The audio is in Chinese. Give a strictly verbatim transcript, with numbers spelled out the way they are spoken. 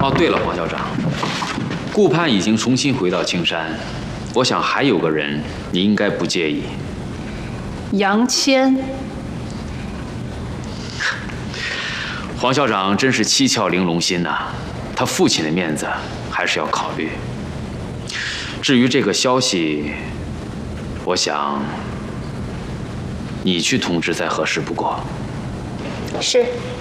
哦，对了，黄校长，顾盼已经重新回到青山，我想还有个人你应该不介意。 杨谦。 黄校长真是七窍玲珑心呐，他父亲的面子还是要考虑。至于这个消息，我想你去通知再合适不过。 是。